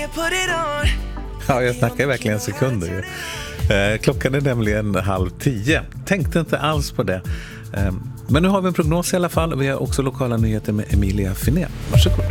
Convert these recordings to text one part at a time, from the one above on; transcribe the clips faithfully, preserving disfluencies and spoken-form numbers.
Ja, jag snackar verkligen sekunder ju. Eh, klockan är nämligen halv tio. Tänkte inte alls på det. Eh, men nu har vi en prognos i alla fall och vi har också lokala nyheter med Emilia Finé. Varsågod.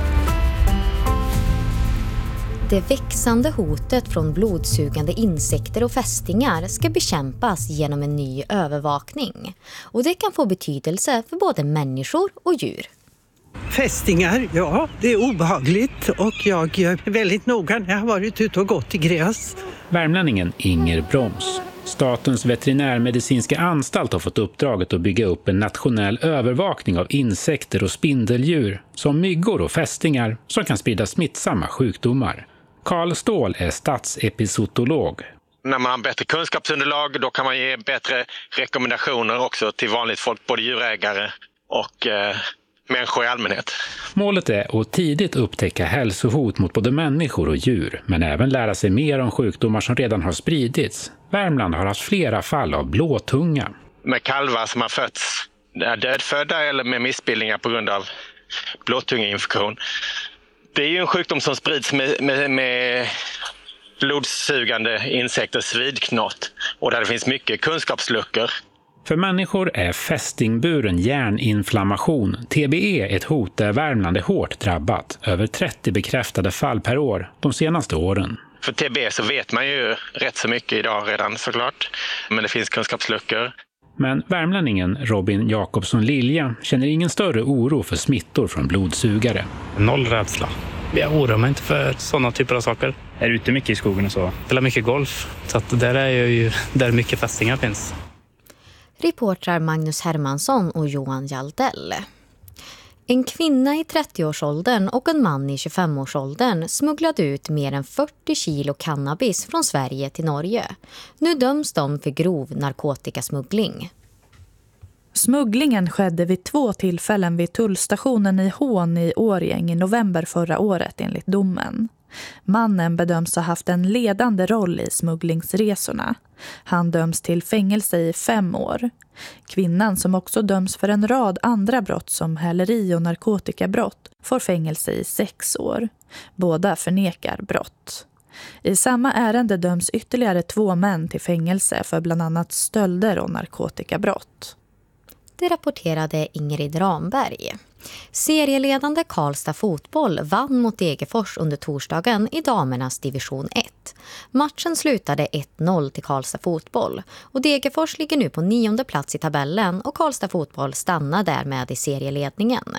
Det växande hotet från blodsugande insekter och fästingar ska bekämpas genom en ny övervakning. Och det kan få betydelse för både människor och djur. Fästingar, ja, det är obehagligt och jag är väldigt noga när jag har varit ute och gått i gräs. Värmlänningen Inger Broms. Statens veterinärmedicinska anstalt har fått uppdraget att bygga upp en nationell övervakning av insekter och spindeldjur som myggor och fästingar som kan sprida smittsamma sjukdomar. Karl Ståhl är statsepizootolog. När man har bättre kunskapsunderlag då kan man ge bättre rekommendationer också till vanligt folk, både djurägare och eh, människor i allmänhet. Målet är att tidigt upptäcka hälsohot mot både människor och djur, men även lära sig mer om sjukdomar som redan har spridits. Värmland har haft flera fall av blåtunga. Med kalvar som har fötts är dödfödda eller med missbildningar på grund av blåtungeinfektion. Det är ju en sjukdom som sprids med, med, med blodsugande insekter, svidknott, och där det finns mycket kunskapsluckor. För människor är fästingburen hjärninflammation, T B E, ett hot där Värmland är hårt drabbat. Över trettio bekräftade fall per år de senaste åren. För T B E så vet man ju rätt så mycket idag redan såklart, men det finns kunskapsluckor. Men värmlänningen Robin Jakobsson Lilja känner ingen större oro för smittor från blodsugare. Noll rädsla. Jag oroar mig inte för sådana typer av saker. Är du ute mycket i skogen och så? Jag spelar mycket golf, så att där är jag ju där mycket fästingar finns. Reportrar Magnus Hermansson och Johan Jaldell. En kvinna i trettioårsåldern och en man i tjugofemårsåldern smugglade ut mer än fyrtio kilo cannabis från Sverige till Norge. Nu döms de för grov narkotikasmuggling. Smugglingen skedde vid två tillfällen vid tullstationen i Hån i Årjäng i november förra året enligt domen. Mannen bedöms ha haft en ledande roll i smugglingsresorna. Han döms till fängelse i fem år. Kvinnan, som också döms för en rad andra brott som häleri och narkotikabrott, får fängelse i sex år. Båda förnekar brott. I samma ärende döms ytterligare två män till fängelse för bland annat stölder och narkotikabrott. Det rapporterade Ingrid Ramberg. Serieledande Karlstad fotboll vann mot Degerfors under torsdagen i damernas division ett. Matchen slutade ett noll till Karlstad fotboll och Degerfors ligger nu på nionde plats i tabellen och Karlstad fotboll stannar därmed i serieledningen.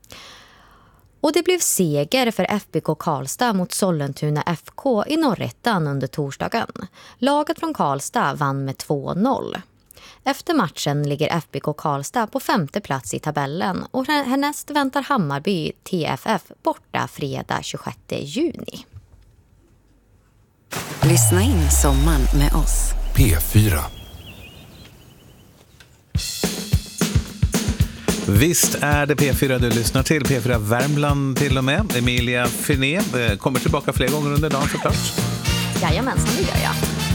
Och det blev seger för F B K Karlstad mot Sollentuna F K i Norrettan under torsdagen. Laget från Karlstad vann med två noll. Efter matchen ligger F B K Karlstad på femte plats i tabellen och härnäst väntar Hammarby T F F borta fredag tjugosjätte juni. Lyssna in sommaren med oss. P fyra. Visst är det P fyra du lyssnar till, P fyra Värmland till och med. Emilia Finé kommer tillbaka fler gånger under dagen såklart. Jajamensan, det gör jag.